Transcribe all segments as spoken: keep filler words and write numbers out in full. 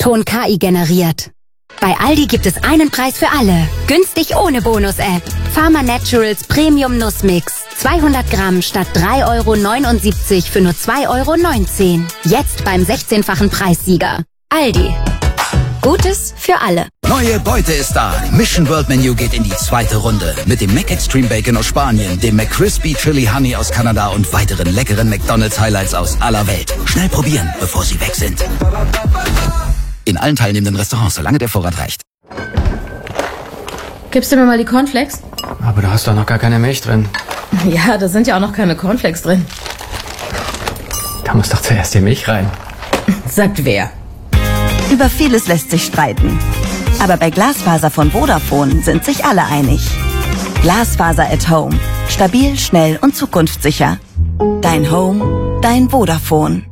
Ton K I generiert. Bei Aldi gibt es einen Preis für alle. Günstig ohne Bonus-App. Pharma Naturals Premium Nussmix. zweihundert Gramm statt drei Euro neunundsiebzig für nur zwei Euro neunzehn. Jetzt beim sechzehnfachen Preissieger. Aldi. Gutes für alle. Neue Beute ist da. Mission World Menu geht in die zweite Runde. Mit dem McExtreme Bacon aus Spanien, dem McCrispy Chili Honey aus Kanada und weiteren leckeren McDonald's Highlights aus aller Welt. Schnell probieren, bevor sie weg sind. In allen teilnehmenden Restaurants, solange der Vorrat reicht. Gibst du mir mal die Cornflakes? Aber da hast doch noch gar keine Milch drin. Ja, da sind ja auch noch keine Cornflakes drin. Da muss doch zuerst die Milch rein. Sagt wer? Über vieles lässt sich streiten. Aber bei Glasfaser von Vodafone sind sich alle einig. Glasfaser at Home. Stabil, schnell und zukunftssicher. Dein Home, dein Vodafone.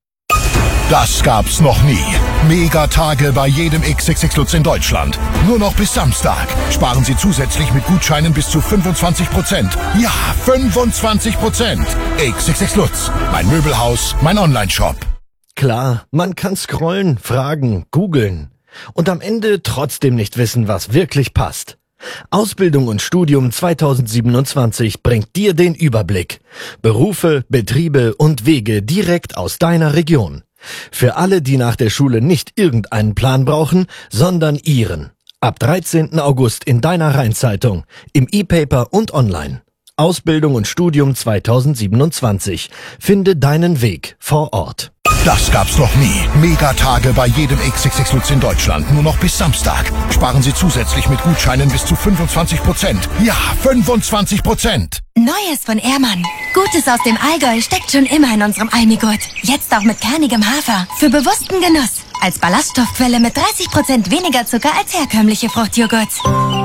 Das gab's noch nie. Megatage bei jedem X X X Lutz in Deutschland. Nur noch bis Samstag. Sparen Sie zusätzlich mit Gutscheinen bis zu fünfundzwanzig Prozent. Ja, fünfundzwanzig Prozent. X X X Lutz. Mein Möbelhaus, mein Onlineshop. Klar, man kann scrollen, fragen, googeln und am Ende trotzdem nicht wissen, was wirklich passt. Ausbildung und Studium zweitausendsiebenundzwanzig bringt dir den Überblick. Berufe, Betriebe und Wege direkt aus deiner Region. Für alle, die nach der Schule nicht irgendeinen Plan brauchen, sondern ihren. Ab dreizehnten August in deiner Rheinzeitung, im E-Paper und online. Ausbildung und Studium zweitausendsiebenundzwanzig. Finde deinen Weg vor Ort. Das gab's noch nie. Megatage bei jedem X X X Lutz in Deutschland. Nur noch bis Samstag. Sparen Sie zusätzlich mit Gutscheinen bis zu fünfundzwanzig Prozent. Ja, fünfundzwanzig Prozent. Neues von Ehrmann. Gutes aus dem Allgäu steckt schon immer in unserem Almigurt. Jetzt auch mit kernigem Hafer. Für bewussten Genuss. Als Ballaststoffquelle mit dreißig Prozent weniger Zucker als herkömmliche Fruchtjoghurts.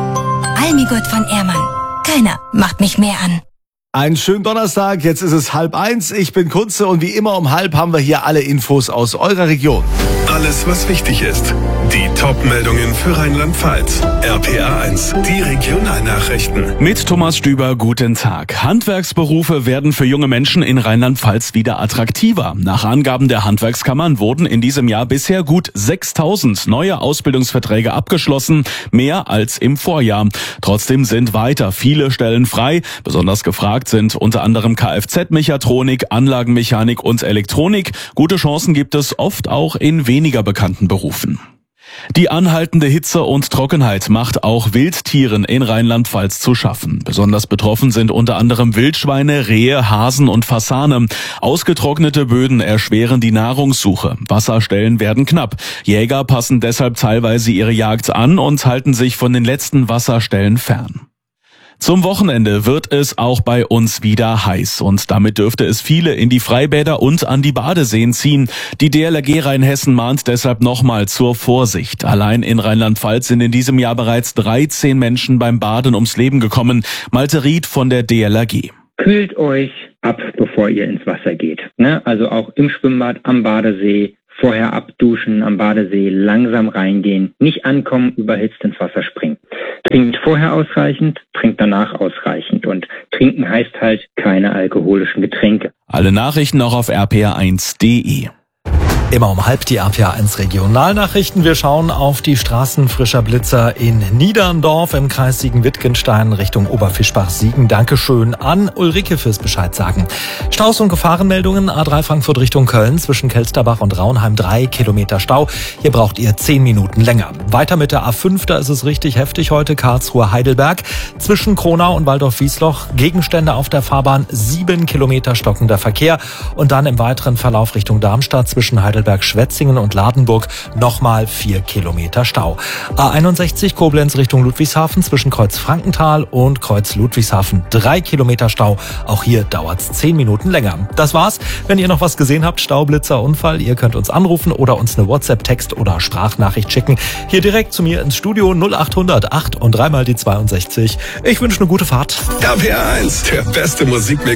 Almigurt von Ehrmann. Keiner macht mich mehr an. Einen schönen Donnerstag, jetzt ist es halb eins, ich bin Kunze und wie immer um halb haben wir hier alle Infos aus eurer Region. Alles, was wichtig ist. Die Top-Meldungen für Rheinland-Pfalz. R P A eins, die Regionalnachrichten. Mit Thomas Stüber, guten Tag. Handwerksberufe werden für junge Menschen in Rheinland-Pfalz wieder attraktiver. Nach Angaben der Handwerkskammern wurden in diesem Jahr bisher gut sechstausend neue Ausbildungsverträge abgeschlossen, mehr als im Vorjahr. Trotzdem sind weiter viele Stellen frei. Besonders gefragt sind unter anderem Kfz-Mechatronik, Anlagenmechanik und Elektronik. Gute Chancen gibt es oft auch in weniger bekannten Berufen. Die anhaltende Hitze und Trockenheit macht auch Wildtieren in Rheinland-Pfalz zu schaffen. Besonders betroffen sind unter anderem Wildschweine, Rehe, Hasen und Fasane. Ausgetrocknete Böden erschweren die Nahrungssuche. Wasserstellen werden knapp. Jäger passen deshalb teilweise ihre Jagd an und halten sich von den letzten Wasserstellen fern. Zum Wochenende wird es auch bei uns wieder heiß und damit dürfte es viele in die Freibäder und an die Badeseen ziehen. Die D L R G Rheinhessen mahnt deshalb nochmal zur Vorsicht. Allein in Rheinland-Pfalz sind in diesem Jahr bereits dreizehn Menschen beim Baden ums Leben gekommen. Malte Ried von der D L R G. Kühlt euch ab, bevor ihr ins Wasser geht. Ne? Also auch im Schwimmbad, am Badesee. Vorher abduschen, am Badesee langsam reingehen, nicht ankommen, überhitzt ins Wasser springen. Trinkt vorher ausreichend, trinkt danach ausreichend und trinken heißt halt keine alkoholischen Getränke. Alle Nachrichten auch auf r p r eins punkt d e. Immer um halb die R P A eins Regionalnachrichten. Wir schauen auf die Straßen frischer Blitzer in Niederndorf im Kreis Siegen-Wittgenstein Richtung Oberfischbach-Siegen. Dankeschön an Ulrike fürs Bescheid sagen. Staus und Gefahrenmeldungen. A drei Frankfurt Richtung Köln zwischen Kelsterbach und Raunheim drei Kilometer Stau. Hier braucht ihr zehn Minuten länger. Weiter mit der A fünf, da ist es richtig heftig heute. Karlsruhe-Heidelberg zwischen Kronau und Waldorf-Wiesloch. Gegenstände auf der Fahrbahn, sieben Kilometer stockender Verkehr. Und dann im weiteren Verlauf Richtung Darmstadt zwischen Heidelberg Schwetzingen und Ladenburg nochmal vier Kilometer Stau. A einundsechzig Koblenz Richtung Ludwigshafen zwischen Kreuz Frankenthal und Kreuz Ludwigshafen drei Kilometer Stau. Auch hier dauert's zehn Minuten länger. Das war's. Wenn ihr noch was gesehen habt, Staublitzer, Unfall, ihr könnt uns anrufen oder uns eine WhatsApp-Text oder Sprachnachricht schicken. Hier direkt zu mir ins Studio null achthundert acht und dreimal die zweiundsechzig. Ich wünsche eine gute Fahrt. R P A eins, der beste Musikmix.